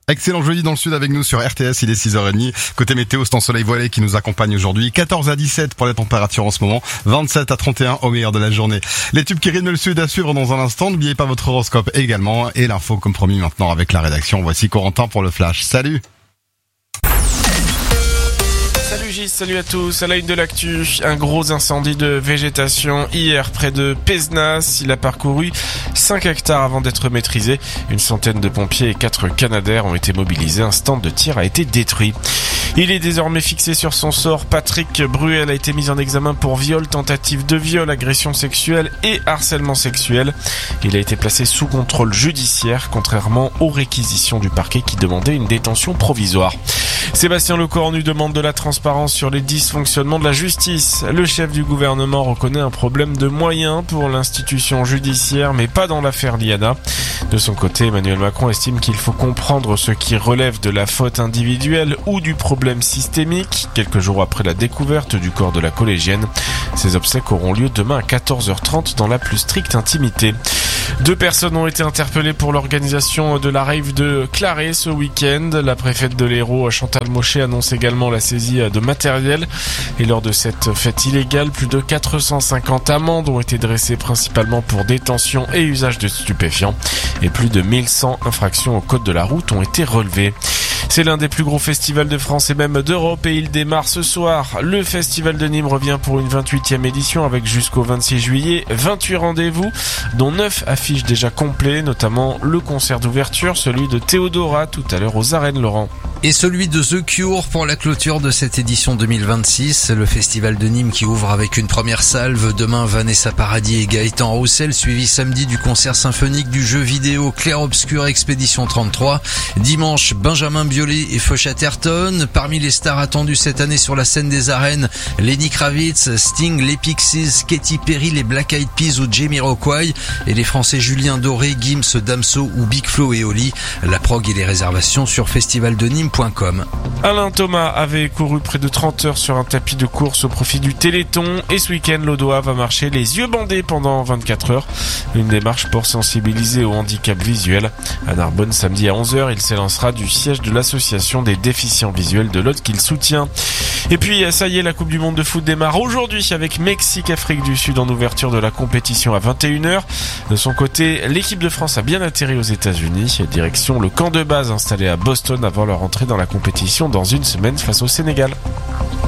Excellent jeudi dans le sud avec nous sur RTS, il est 6h30. Côté météo, c'est en soleil voilé qui nous accompagne aujourd'hui. 14 à 17 pour les températures en ce moment, 27 à 31 au meilleur de la journée. Les tubes qui rythment le sud à suivre dans un instant. N'oubliez pas votre horoscope également. Et l'info comme promis maintenant avec la rédaction. Voici Corentin pour le flash. Salut! Salut Gis, salut à tous. À la une de l'actu, un gros incendie de végétation hier près de Pézenas. Il a parcouru 5 hectares avant d'être maîtrisé. Une centaine de pompiers et 4 canadaires ont été mobilisés. Un stand de tir a été détruit. Il est désormais fixé sur son sort. Patrick Bruel a été mis en examen pour viol, tentative de viol, agression sexuelle et harcèlement sexuel. Il a été placé sous contrôle judiciaire, contrairement aux réquisitions du parquet qui demandait une détention provisoire. Sébastien Lecornu demande de la transparence sur les dysfonctionnements de la justice. Le chef du gouvernement reconnaît un problème de moyens pour l'institution judiciaire, mais pas dans l'affaire Liana. De son côté, Emmanuel Macron estime qu'il faut comprendre ce qui relève de la faute individuelle ou du problème systémique, quelques jours après la découverte du corps de la collégienne. Ces obsèques auront lieu demain à 14h30 dans la plus stricte intimité. 2 personnes ont été interpellées pour l'organisation de la rave de Claré ce week-end. La préfète de l'Hérault, Chantal Mochet, annonce également la saisie de matériel. Et lors de cette fête illégale, plus de 450 amendes ont été dressées principalement pour détention et usage de stupéfiants. Et plus de 1100 infractions au code de la route ont été relevées. C'est l'un des plus gros festivals de France et même d'Europe et il démarre ce soir. Le Festival de Nîmes revient pour une 28e édition avec jusqu'au 26 juillet 28 rendez-vous, dont 9 affiches déjà complets, notamment le concert d'ouverture, celui de Théodora tout à l'heure aux Arènes, Laurent. Et celui de The Cure pour la clôture de cette édition 2026. Le Festival de Nîmes qui ouvre avec une première salve. Demain, Vanessa Paradis et Gaëtan Roussel, suivi samedi du concert symphonique du jeu vidéo Clair Obscur Expédition 33. Dimanche, Benjamin Biolay et Feu Chatterton. Parmi les stars attendues cette année sur la scène des arènes, Lenny Kravitz, Sting, les Pixies, Katy Perry, les Black Eyed Peas ou Jamiroquai. Et les Français Julien Doré, Gims, Damso ou Big Flo et Oli. La prog et les réservations sur festivaldenîmes.com. Alain Thomas avait couru près de 30 heures sur un tapis de course au profit du Téléthon et ce week-end l'Audois va marcher les yeux bandés pendant 24 heures. Une démarche pour sensibiliser au handicap visuel. À Narbonne, samedi à 11h, il s'élancera du siège de l'association des déficients visuels de l'Aude qu'il soutient. Et puis ça y est, la Coupe du Monde de foot démarre aujourd'hui avec Mexique-Afrique du Sud en ouverture de la compétition à 21h. De son côté, l'équipe de France a bien atterri aux États-Unis. Direction le camp de base installé à Boston avant leur entrée dans la compétition dans une semaine face au Sénégal.